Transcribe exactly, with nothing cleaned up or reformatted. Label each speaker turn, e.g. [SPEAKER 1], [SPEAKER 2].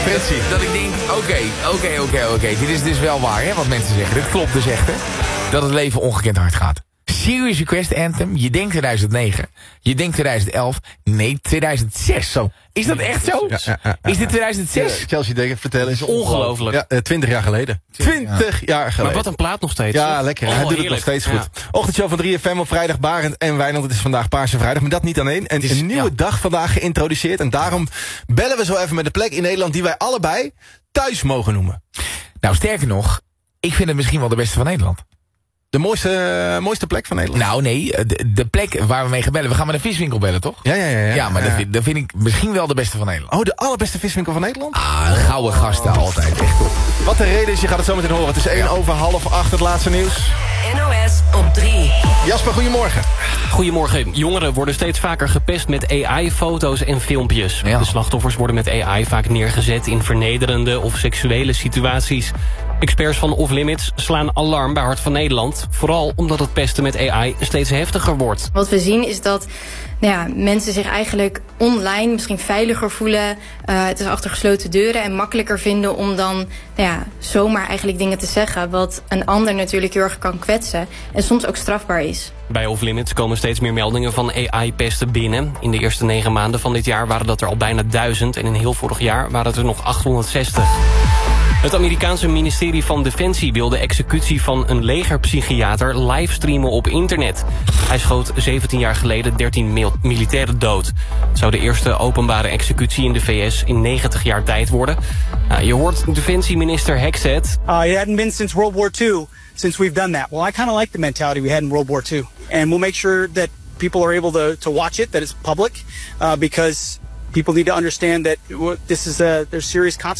[SPEAKER 1] Fritsie.
[SPEAKER 2] Dat, dat ik denk, oké, oké, oké, oké. Dit is dus wel waar, hè, wat mensen zeggen. Dit klopt dus echt, hè. Dat het leven ongekend hard gaat. Serious Request Anthem, je denkt tweeduizend negen, je denkt tweeduizend elf, nee, tweeduizend zes. Zo. Is dat echt zo?
[SPEAKER 1] Ja, ja, ja, ja.
[SPEAKER 2] Is dit tweeduizend zes?
[SPEAKER 1] Ja, Chelsea Dekker, vertel eens.
[SPEAKER 3] Ongelooflijk.
[SPEAKER 1] Ja, twintig jaar geleden. twintig jaar geleden.
[SPEAKER 3] Maar wat een plaat nog steeds.
[SPEAKER 1] Ja, lekker.
[SPEAKER 3] Oh,
[SPEAKER 1] Hij doet het nog
[SPEAKER 3] heerlijk.
[SPEAKER 1] steeds goed. Ja. Ochtendshow van drie F M op vrijdag. Barend en Wijnand. Het is vandaag Paarse Vrijdag. Maar dat niet alleen. En
[SPEAKER 2] is,
[SPEAKER 1] een nieuwe
[SPEAKER 2] ja.
[SPEAKER 1] dag vandaag geïntroduceerd. En daarom bellen we zo even met de plek in Nederland die wij allebei thuis mogen noemen.
[SPEAKER 2] Nou, sterker nog, ik vind het misschien wel de beste van Nederland.
[SPEAKER 1] De mooiste, uh, mooiste plek van Nederland?
[SPEAKER 2] Nou nee, de, de plek waar we mee gaan bellen. We gaan met een viswinkel bellen, toch?
[SPEAKER 1] Ja, ja, ja. Ja,
[SPEAKER 2] ja maar
[SPEAKER 1] ja.
[SPEAKER 2] Dat, vind, dat vind ik misschien wel de beste van Nederland.
[SPEAKER 1] Oh, de allerbeste viswinkel van Nederland?
[SPEAKER 2] Ah, gouden gasten altijd. Echt top.
[SPEAKER 1] Wat de reden is, je gaat het zo meteen horen. Het is één over half acht, het laatste nieuws.
[SPEAKER 4] N O S op drie.
[SPEAKER 1] Jasper, goedemorgen.
[SPEAKER 3] Goedemorgen. Jongeren worden steeds vaker gepest met A I-foto's en filmpjes.
[SPEAKER 2] Ja.
[SPEAKER 3] De slachtoffers worden met A I vaak neergezet in vernederende of seksuele situaties. Experts van Off Limits slaan alarm bij Hart van Nederland. Vooral omdat het pesten met A I steeds heftiger wordt.
[SPEAKER 5] Wat we zien is dat nou ja, mensen zich eigenlijk online misschien veiliger voelen. Uh, het is achter gesloten deuren en makkelijker vinden om dan nou ja, zomaar eigenlijk dingen te zeggen. Wat een ander natuurlijk heel erg kan kwetsen en soms ook strafbaar is.
[SPEAKER 3] Bij Off Limits komen steeds meer meldingen van A I-pesten binnen. In de eerste negen maanden van dit jaar waren dat er al bijna duizend. En in heel vorig jaar waren het er nog achthonderdzestig. Het Amerikaanse ministerie van Defensie wil de executie van een legerpsychiater livestreamen op internet. Hij schoot zeventien jaar geleden dertien mil- militairen dood. Het zou de eerste openbare executie in de V S in negentig jaar tijd worden. Nou, je hoort defensieminister Hexet.
[SPEAKER 6] Uh, it hadn't been since World War Two since we've done that. Well, I kind of like the mentality we had in World War Two. And we'll make sure that people are able to, to watch it, that it's public, uh, because people need to understand that this is a, there's serious consequences.